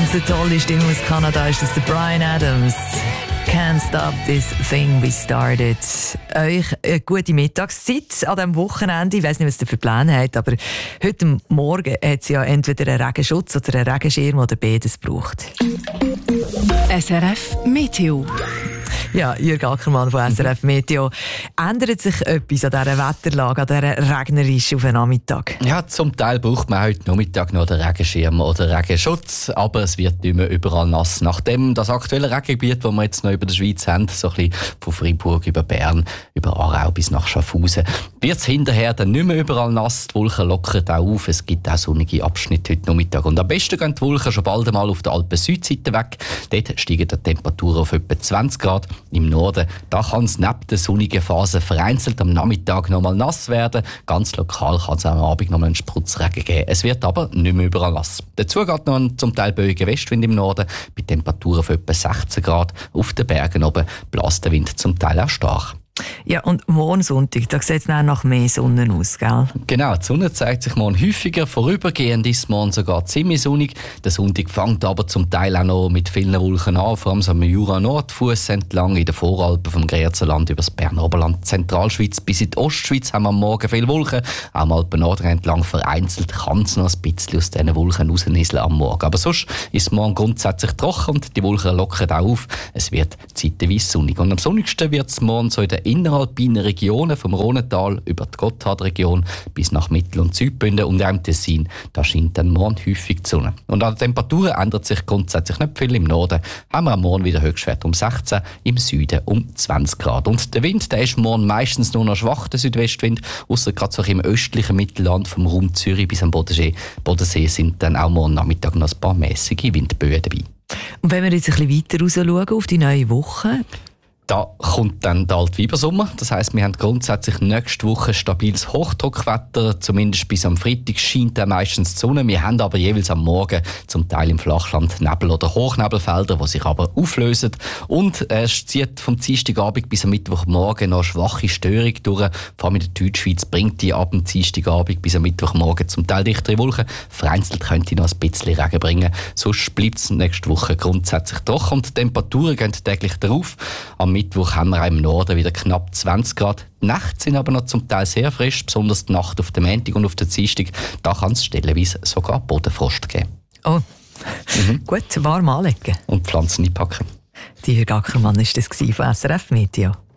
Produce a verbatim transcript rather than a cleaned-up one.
Adams, eine tolle Stimme aus Kanada, ist das der Bryan Adams. Can't stop this thing we started. Euch eine gute Mittagszeit an diesem Wochenende. Ich weiss nicht, was ihr für Pläne habt, aber heute Morgen hat es ja entweder einen Regenschutz oder einen Regenschirm oder beides gebraucht. S R F Meteo. Ja, Jürg Ackermann von S R F Meteo. Ändert sich etwas an dieser Wetterlage, an dieser regnerischen auf den Nachmittag? Ja, zum Teil braucht man heute Nachmittag noch den Regenschirm oder Regenschutz, aber es wird nicht mehr überall nass. Nachdem das aktuelle Regengebiet, das wir jetzt noch über der Schweiz haben, so ein bisschen von Freiburg über Bern, über Aarau bis nach Schaffhausen, wird es hinterher dann nicht mehr überall nass. Die Wolken lockern auch auf, es gibt auch sonnige Abschnitte heute Nachmittag. Und am besten gehen die Wolken schon bald einmal auf der Alpen-Südseite weg. Dort steigen die Temperaturen auf etwa zwanzig Grad. Im Norden, da kann es neben der sonnigen Phase vereinzelt am Nachmittag noch mal nass werden. Ganz lokal kann es am Abend noch mal einen Spritzregen geben. Es wird aber nicht mehr überall nass. Dazu geht noch ein zum Teil böiger Westwind im Norden, bei Temperaturen von etwa sechzehn Grad. Auf den Bergen oben bläst der Wind zum Teil auch stark. Ja, und morgen Sonntag, da sieht es nach mehr Sonne aus, gell? Genau, die Sonne zeigt sich morgen häufiger. Vorübergehend ist morgen sogar ziemlich sonnig. Der Sonntag fängt aber zum Teil auch noch mit vielen Wolken an, vor allem so am Jura-Nordfuss entlang, in den Voralpen vom Grenzerland über das Berner Oberland, Zentralschweiz bis in die Ostschweiz haben wir am Morgen viele Wolken. Auch am Alpen-Norden entlang vereinzelt kann es noch ein bisschen aus diesen Wolken rausnieseln am Morgen. Aber sonst ist es morgen grundsätzlich trocken und die Wolken lockern auch auf. Es wird zeitweise sonnig. Und am sonnigsten wird es morgen so in der inneralpinen Regionen vom Rhonental über die Gotthardregion bis nach Mittel- und Südbünden und auch im Tessin. Da scheint dann morgen häufig die Sonne. Und an den Temperaturen ändert sich grundsätzlich nicht viel. Im Norden haben wir am Morgen wieder Höchstwert um sechzehn, im Süden um zwanzig Grad. Und der Wind, der ist morgen meistens nur noch schwach, der Südwestwind, ausser gerade so im östlichen Mittelland vom Raum Zürich bis am Bodensee. Bodensee sind dann auch morgen Nachmittag noch ein paar mäßige Windböen dabei. Und wenn wir jetzt ein bisschen weiter raus schauen auf die neue Woche? Da kommt dann der Altweibersommer. Das heisst, wir haben grundsätzlich nächste Woche stabiles Hochdruckwetter. Zumindest bis am Freitag scheint dann meistens die Sonne. Wir haben aber jeweils am Morgen zum Teil im Flachland Nebel- oder Hochnebelfelder, die sich aber auflösen. Und es zieht vom Dienstagabend bis am Mittwochmorgen noch schwache Störung durch. Vor allem in der Deutschschweiz bringt die ab dem Dienstagabend bis am Mittwochmorgen zum Teil dichtere Wolken. Vereinzelt könnte noch ein bisschen Regen bringen. Sonst bleibt es nächste Woche grundsätzlich trocken und die Temperaturen gehen täglich darauf. Am Mittwoch haben wir auch im Norden wieder knapp zwanzig Grad. Die Nächte sind aber noch zum Teil sehr frisch, besonders die Nacht auf dem Montag und auf der Dienstag. Da kann es stellenweise sogar Bodenfrost geben. Oh, mhm. Gut, warm anlegen. Und Pflanzen einpacken. Die Jürg Ackermann war das von S R F Meteo.